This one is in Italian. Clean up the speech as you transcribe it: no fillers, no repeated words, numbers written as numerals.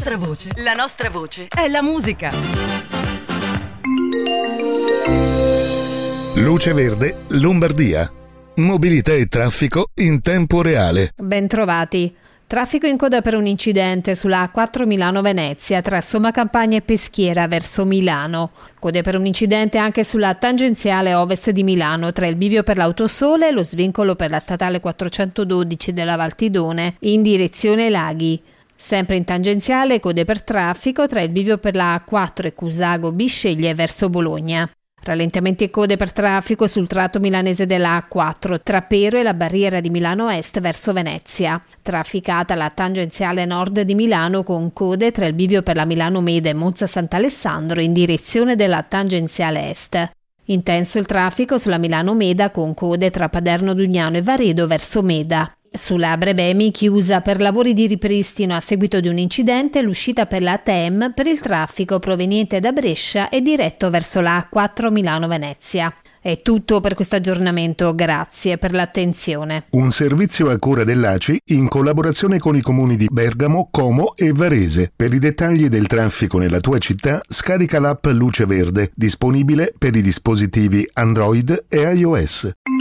nostra voce è la musica. Luce Verde, Lombardia. Mobilità e traffico in tempo reale. Bentrovati. Traffico in coda per un incidente sulla A4 Milano-Venezia tra Sommacampagna e Peschiera verso Milano. Code per un incidente anche sulla tangenziale ovest di Milano tra il bivio per l'Autosole e lo svincolo per la statale 412 della Valtidone in direzione Laghi. Sempre in tangenziale code per traffico tra il bivio per la A4 e Cusago Bisceglie verso Bologna. Rallentamenti e code per traffico sul tratto milanese della A4 tra Pero e la barriera di Milano Est verso Venezia. Trafficata la tangenziale nord di Milano con code tra il bivio per la Milano Meda e Monza Sant'Alessandro in direzione della tangenziale est. Intenso il traffico sulla Milano Meda con code tra Paderno Dugnano e Varedo verso Meda. Sulla Brebemi, chiusa per lavori di ripristino a seguito di un incidente, l'uscita per la TEM per il traffico proveniente da Brescia e diretto verso la A4 Milano-Venezia. È tutto per questo aggiornamento, grazie per l'attenzione. Un servizio a cura dell'ACI in collaborazione con i comuni di Bergamo, Como e Varese. Per i dettagli del traffico nella tua città, scarica l'app Luce Verde, disponibile per i dispositivi Android e iOS.